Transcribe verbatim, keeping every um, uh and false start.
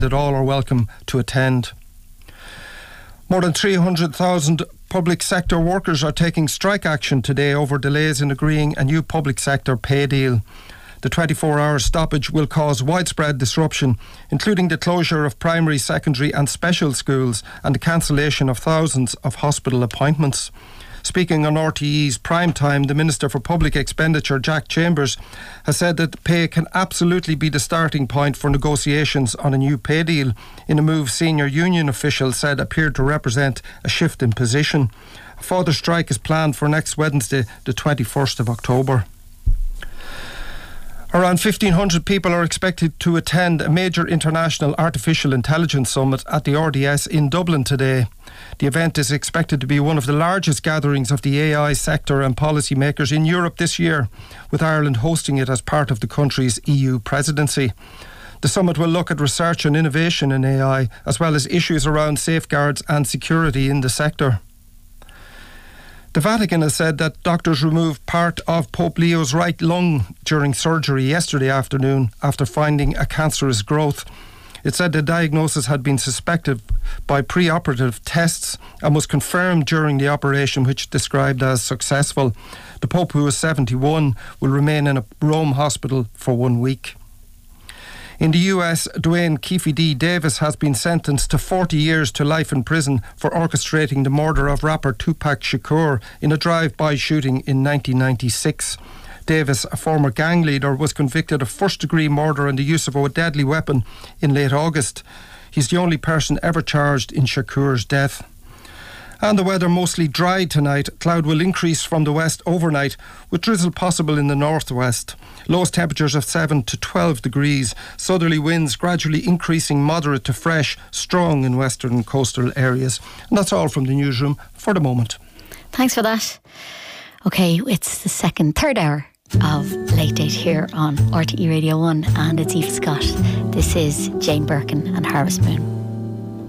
that all are welcome to attend. More than three hundred thousand public sector workers are taking strike action today over delays in agreeing a new public sector pay deal. The twenty-four hour stoppage will cause widespread disruption, including the closure of primary, secondary and special schools and the cancellation of thousands of hospital appointments. Speaking on R T E's Prime Time, the Minister for Public Expenditure, Jack Chambers, has said that pay can absolutely be the starting point for negotiations on a new pay deal, in a move senior union officials said appeared to represent a shift in position. A further strike is planned for next Wednesday, the twenty-first of October. Around fifteen hundred people are expected to attend a major international artificial intelligence summit at the R D S in Dublin today. The event is expected to be one of the largest gatherings of the A I sector and policymakers in Europe this year, with Ireland hosting it as part of the country's E U presidency. The summit will look at research and innovation in A I, as well as issues around safeguards and security in the sector. The Vatican has said that doctors removed part of Pope Leo's right lung during surgery yesterday afternoon after finding a cancerous growth. It said the diagnosis had been suspected by pre-operative tests and was confirmed during the operation, which described as successful. The Pope, who is seventy-one, will remain in a Rome hospital for one week. In the U S, Dwayne Keefe D. Davis has been sentenced to forty years to life in prison for orchestrating the murder of rapper Tupac Shakur in a drive-by shooting in nineteen ninety-six. Davis, a former gang leader, was convicted of first-degree murder and the use of a deadly weapon in late August. He's the only person ever charged in Shakur's death. And the weather mostly dry tonight. Cloud will increase from the west overnight, with drizzle possible in the northwest. Lowest temperatures of seven to twelve degrees. Southerly winds gradually increasing, moderate to fresh, strong in western and coastal areas. And that's all from the newsroom for the moment. Thanks for that. OK, it's the second, third hour of Late Date here on R T E Radio one, and it's Aoife Scott. This is Jane Birkin and Harvest Moon.